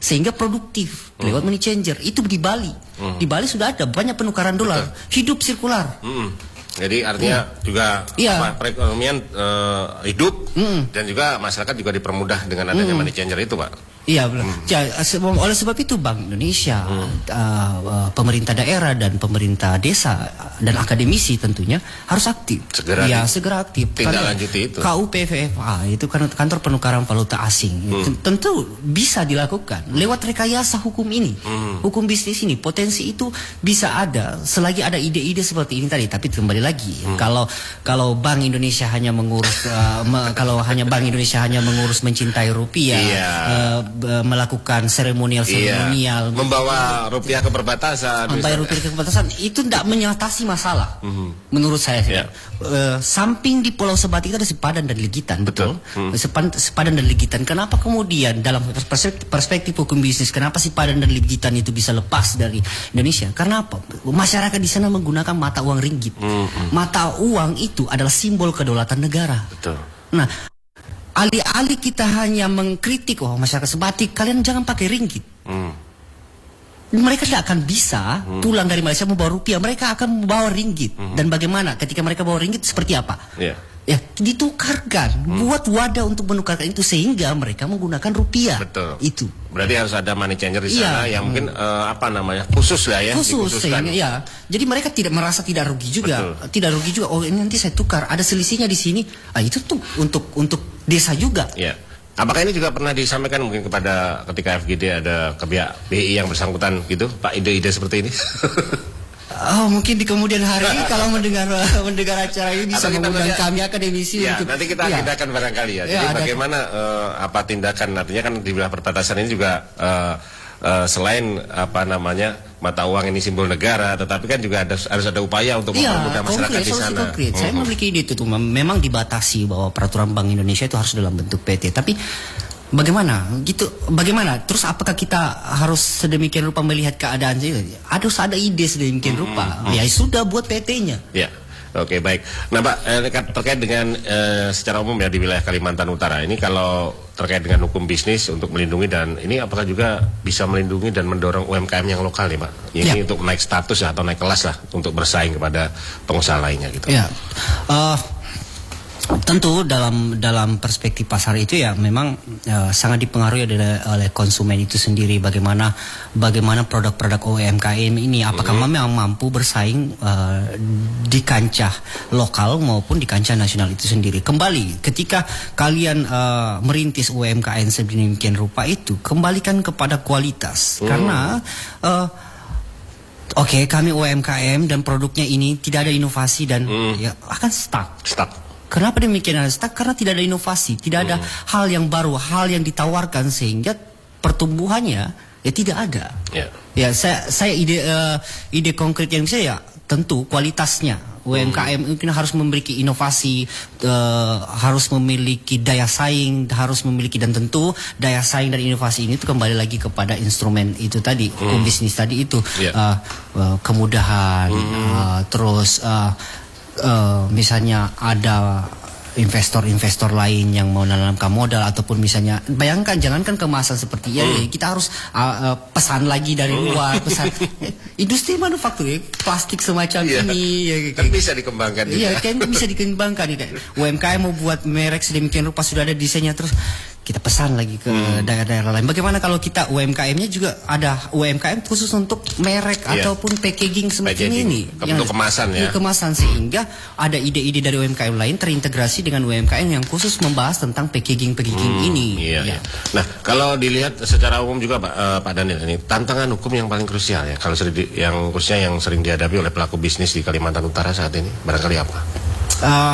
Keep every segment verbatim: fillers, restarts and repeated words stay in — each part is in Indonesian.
sehingga produktif hmm. lewat money changer. Itu di Bali. Hmm. Di Bali sudah ada banyak penukaran dolar, hidup sirkular. Hmm. Jadi artinya hmm. juga ya. apa, perekonomian uh, hidup hmm. dan juga masyarakat juga dipermudah dengan adanya hmm. money changer itu, Pak. Iya, hmm. ya, oleh sebab itu Bank Indonesia, hmm. uh, pemerintah daerah dan pemerintah desa dan akademisi tentunya harus aktif. Segera ya, segera aktif. Tidak lanjuti itu. K U P F F A itu kan kantor penukaran valuta asing. Hmm. Tentu bisa dilakukan lewat rekayasa hukum ini, hmm. hukum bisnis ini. Potensi itu bisa ada selagi ada ide-ide seperti ini tadi. Tapi kembali lagi, hmm. kalau kalau Bank Indonesia hanya mengurus, uh, me, kalau hanya Bank Indonesia hanya mengurus mencintai rupiah. Iya. Uh, melakukan seremonial seremonial iya. membawa rupiah ke perbatasan, membawa rupiah ke perbatasan itu tidak menyatasi masalah mm-hmm. menurut saya. Yeah. Uh, samping di Pulau Sebatik itu ada Sepadan dan Legitan, betul, betul? Mm. Sepadan, Sepadan dan Legitan. Kenapa kemudian dalam perspektif, perspektif hukum bisnis kenapa Sepadan dan Legitan itu bisa lepas dari Indonesia? Karena apa? Masyarakat di sana menggunakan mata uang ringgit. Mm-hmm. Mata uang itu adalah simbol kedaulatan negara. Betul. Nah, alih-alih kita hanya mengkritik, oh masyarakat Sebatik, kalian jangan pakai ringgit. Hmm. Mereka tidak akan bisa hmm. pulang dari Malaysia membawa rupiah. Mereka akan membawa ringgit. Hmm. Dan bagaimana ketika mereka bawa ringgit seperti apa? Yeah. Ya, ditukarkan, hmm. buat wadah untuk menukarkan itu sehingga mereka menggunakan rupiah. Betul. Itu. Berarti harus ada money changer di sana ya. yang mungkin hmm. uh, apa namanya khusus lah ya. Khusus, sehingga, ya. Jadi mereka tidak merasa tidak rugi juga, betul. Tidak rugi juga. Oh ini nanti saya tukar, ada selisihnya di sini. Ah itu tuh untuk untuk desa juga. Ya. Apakah ini juga pernah disampaikan mungkin kepada ketika F G D ada ke pihak B I yang bersangkutan gitu, Pak, ide-ide seperti ini? Oh mungkin di kemudian hari kalau mendengar mendengar acara ini bisa mengundang kami akademisi ya, untuk nanti kita ya. agendakan barangkali ya. Ya, jadi bagaimana uh, apa tindakan nantinya kan di wilayah perbatasan ini juga uh, uh, selain apa namanya mata uang ini simbol negara, tetapi kan juga ada, harus ada upaya untuk ya, mempermudah masyarakat konkret, di sana. Konkret. Saya uh-huh. memiliki ide itu tuh, memang dibatasi bahwa peraturan Bank Indonesia itu harus dalam bentuk P T, tapi bagaimana gitu? Bagaimana? Terus apakah kita harus sedemikian rupa melihat keadaan sih? Harus ada ide sedemikian hmm, rupa. Hmm. Ya sudah buat P T-nya. Ya. Oke, baik. Nah, Pak, eh, terkait dengan eh, secara umum ya di wilayah Kalimantan Utara ini kalau terkait dengan hukum bisnis untuk melindungi dan ini apakah juga bisa melindungi dan mendorong U M K M yang lokal nih, Pak? Ini ya. Untuk naik status ya, atau naik kelas lah untuk bersaing kepada pengusaha lainnya gitu. Ya. Uh, Tentu dalam dalam perspektif pasar itu ya memang uh, sangat dipengaruhi oleh, oleh konsumen itu sendiri, bagaimana bagaimana produk-produk U M K M ini apakah mm-hmm. memang mampu bersaing uh, di kancah lokal maupun di kancah nasional itu sendiri. Kembali ketika kalian uh, merintis U M K M sedemikian rupa itu kembalikan kepada kualitas mm. karena uh, oke okay, kami U M K M dan produknya ini tidak ada inovasi dan mm. ya akan stuck. Stuck. Kenapa demikian ada stuck? Karena tidak ada inovasi, tidak ada hmm. hal yang baru, hal yang ditawarkan sehingga pertumbuhannya ya tidak ada. Yeah. Ya saya saya ide uh, ide konkret yang bisa ya tentu kualitasnya U M K M hmm. mungkin harus memiliki inovasi, uh, harus memiliki daya saing, harus memiliki dan tentu daya saing dan inovasi ini itu kembali lagi kepada instrumen itu tadi, hukum hmm. bisnis tadi itu yeah. uh, uh, kemudahan, hmm. uh, terus. Uh, Uh, misalnya ada investor-investor lain yang mau menanamkan modal ataupun misalnya bayangkan jangankan kemasan seperti ya hmm. kita harus uh, uh, pesan lagi dari luar pesan industri manufaktur ya, plastik semacam yeah. ini ya, kan bisa dikembangkan iya kan bisa dikembangkan ya, kayak U M K M mau buat merek sedemikian rupa sudah ada desainnya terus kita pesan lagi ke hmm. daerah-daerah lain. Bagaimana kalau kita U M K M-nya juga ada U M K M khusus untuk merek yeah. ataupun packaging semacam packaging. Ini untuk kemasan ya kemasan sehingga ada ide-ide dari U M K M lain terintegrasi dengan U M K M yang khusus membahas tentang packaging-packaging hmm, ini. Iya, ya. Nah, kalau dilihat secara umum juga Pak, uh, Pak Daniel ini tantangan hukum yang paling krusial ya, kalau sering di, yang khususnya yang sering dihadapi oleh pelaku bisnis di Kalimantan Utara saat ini, barangkali apa? Uh,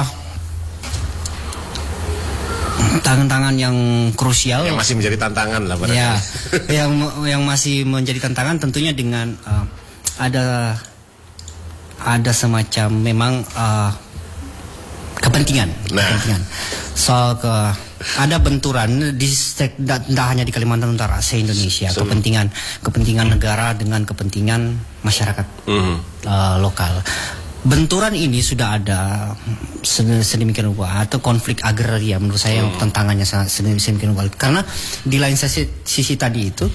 tantangan yang krusial. Yang masih menjadi tantangan lah barangkali. Ya, yang yang masih menjadi tantangan tentunya dengan uh, ada ada semacam memang. Uh, kepentingan, nah. kepentingan. Soal ke ada benturan di tidak hanya di Kalimantan Utara, se-Indonesia, so, kepentingan kepentingan negara dengan kepentingan masyarakat mm-hmm. uh, lokal. Benturan ini sudah ada sedemikian rupa atau konflik agraria menurut saya mm. yang tantangannya sedemikian rupa karena di lain sisi, sisi tadi itu